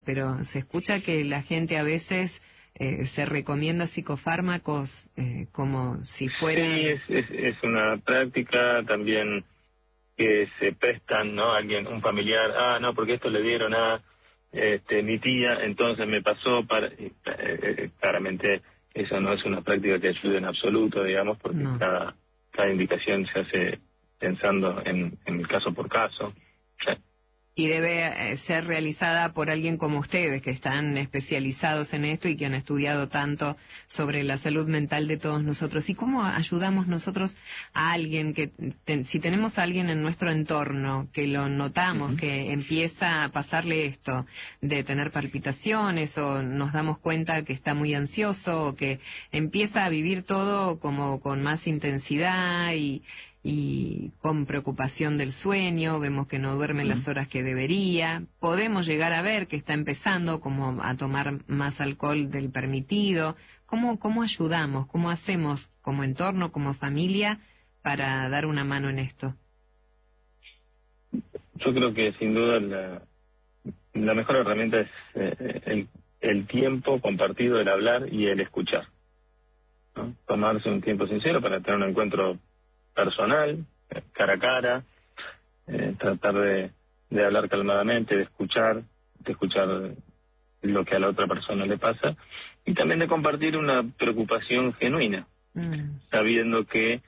pero se escucha que la gente a veces se recomienda psicofármacos como si fuera... Sí, es una práctica también que se prestan, ¿no? Alguien, un familiar, no, porque esto le dieron a mi tía, entonces me pasó claramente eso no es una práctica que ayude en absoluto, digamos, porque No. cada indicación se hace pensando en el caso por caso. Sí. Y debe ser realizada por alguien como ustedes, que están especializados en esto y que han estudiado tanto sobre la salud mental de todos nosotros. ¿Y cómo ayudamos nosotros a alguien que, si tenemos a alguien en nuestro entorno, que lo notamos, que empieza a pasarle esto, de tener palpitaciones, o nos damos cuenta que está muy ansioso, o que empieza a vivir todo como con más intensidad y con preocupación del sueño, vemos que no duerme las horas que debería, podemos llegar a ver que está empezando como a tomar más alcohol del permitido? ¿Cómo ayudamos? ¿Cómo hacemos como entorno, como familia, para dar una mano en esto? Yo creo que sin duda la mejor herramienta es el tiempo compartido, el hablar y el escuchar, ¿no? Tomarse un tiempo sincero para tener un encuentro personal, cara a cara, tratar de hablar calmadamente, de escuchar lo que a la otra persona le pasa, y también de compartir una preocupación genuina, sabiendo que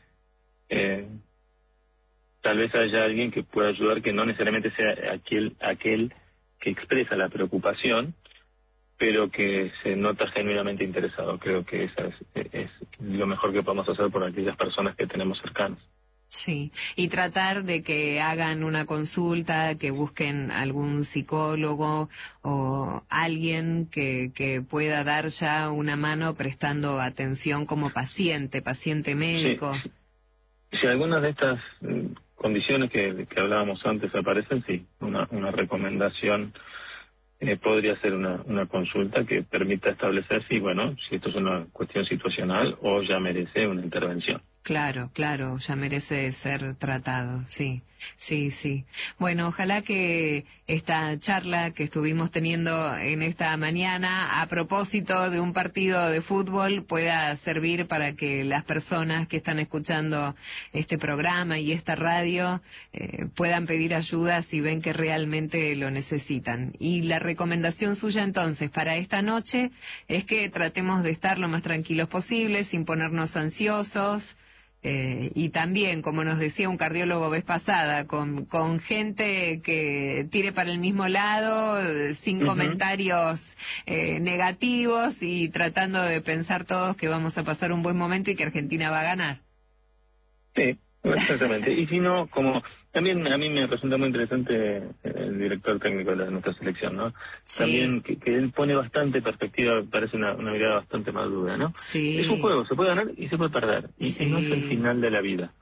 tal vez haya alguien que pueda ayudar, que no necesariamente sea aquel que expresa la preocupación, pero que se nota genuinamente interesado. Creo que esa es lo mejor que podemos hacer por aquellas personas que tenemos cercanas. Sí, y tratar de que hagan una consulta, que busquen algún psicólogo o alguien que pueda dar ya una mano prestando atención como paciente médico. Sí. Si algunas de estas condiciones que hablábamos antes aparecen, sí, una recomendación podría ser una consulta que permita establecer si esto es una cuestión situacional o ya merece una intervención. Claro, ya merece ser tratado, sí. Bueno, ojalá que esta charla que estuvimos teniendo en esta mañana a propósito de un partido de fútbol pueda servir para que las personas que están escuchando este programa y esta radio puedan pedir ayuda si ven que realmente lo necesitan. Y la recomendación suya entonces para esta noche es que tratemos de estar lo más tranquilos posible, sin ponernos ansiosos. Y también, como nos decía un cardiólogo vez pasada, con gente que tire para el mismo lado, sin comentarios negativos, y tratando de pensar todos que vamos a pasar un buen momento y que Argentina va a ganar. Sí, exactamente. Y si no, como también a mí me resulta muy interesante el director técnico de nuestra selección, ¿no? Sí. También que él pone bastante perspectiva, parece una mirada bastante madura, ¿no? Sí. Es un juego, se puede ganar y se puede perder, y no es el final de la vida.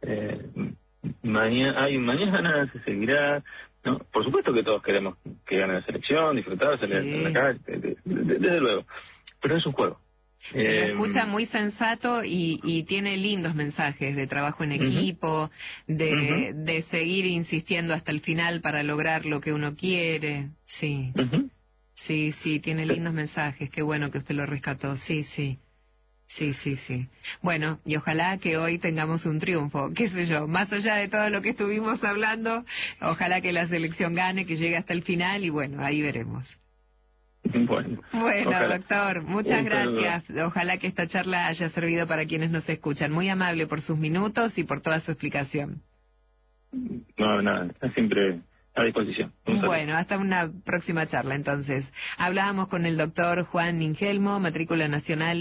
Mañana se seguirá, ¿no? Por supuesto que todos queremos que gane la selección, disfrutar, salir en la calle, desde luego, pero es un juego. Se lo escucha muy sensato y tiene lindos mensajes de trabajo en equipo, de seguir insistiendo hasta el final para lograr lo que uno quiere. Sí, tiene lindos mensajes. Qué bueno que usted lo rescató. Sí. Bueno, y ojalá que hoy tengamos un triunfo, qué sé yo, más allá de todo lo que estuvimos hablando, ojalá que la selección gane, que llegue hasta el final, y bueno, ahí veremos. Bueno, doctor, muchas gracias. Ojalá que esta charla haya servido para quienes nos escuchan. Muy amable por sus minutos y por toda su explicación. No, nada, siempre a disposición. Bueno, hasta una próxima charla entonces. Hablábamos con el doctor Juan Ningelmo, matrícula nacional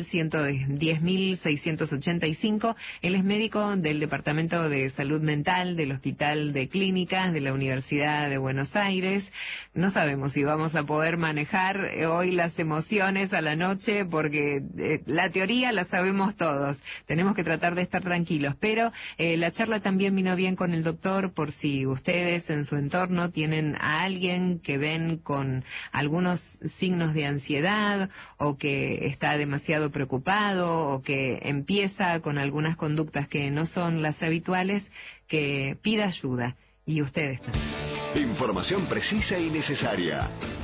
110.685. Él es médico del Departamento de Salud Mental del Hospital de Clínicas de la Universidad de Buenos Aires. No sabemos si vamos a poder manejar hoy las emociones a la noche, porque la teoría la sabemos todos. Tenemos que tratar de estar tranquilos, pero la charla también vino bien con el doctor por si ustedes en su entorno tienen a alguien que ven con algunos signos de ansiedad, o que está demasiado preocupado, o que empieza con algunas conductas que no son las habituales, que pida ayuda. Y ustedes también. Información precisa y necesaria.